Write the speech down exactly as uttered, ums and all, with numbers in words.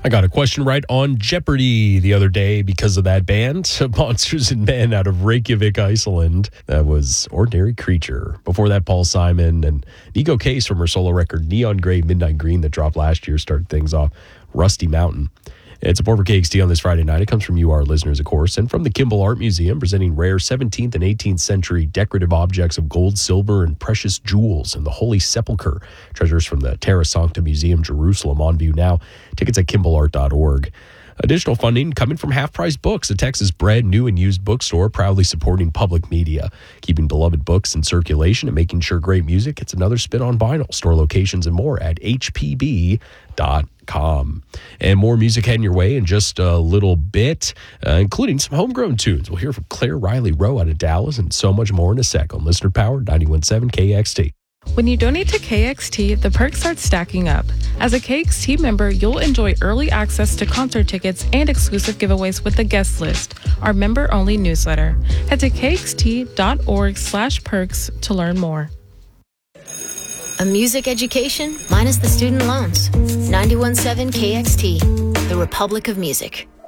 I got a question right on Jeopardy the other day because of that band, Monsters and Men out of Reykjavik, Iceland. That was Ordinary Creature. Before that, Paul Simon and Nico Case from her solo record Neon Gray, Midnight Green that dropped last year started things off. Rusty Mountain. It's a pour for K X T on this Friday night. It comes from you, our listeners, of course, and from the Kimball Art Museum, presenting rare seventeenth and eighteenth century decorative objects of gold, silver, and precious jewels in the Holy Sepulchre. Treasures from the Terra Sancta Museum, Jerusalem, on view now. Tickets at kimball art dot org. Additional funding coming from Half Price Books, a Texas-bred new and used bookstore proudly supporting public media, keeping beloved books in circulation and making sure great music gets another spin on vinyl. Store locations and more at h p b dot com. And more music heading your way in just a little bit, uh, including some homegrown tunes. We'll hear from Claire Riley Rowe out of Dallas and so much more in a sec on Listener Power ninety-one point seven K X T. When you donate to K X T, the perks start stacking up. As a K X T member, you'll enjoy early access to concert tickets and exclusive giveaways with the guest list, our member-only newsletter. Head to k x t dot org slash perks to learn more. A music education minus the student loans. ninety-one point seven K X T, the Republic of Music.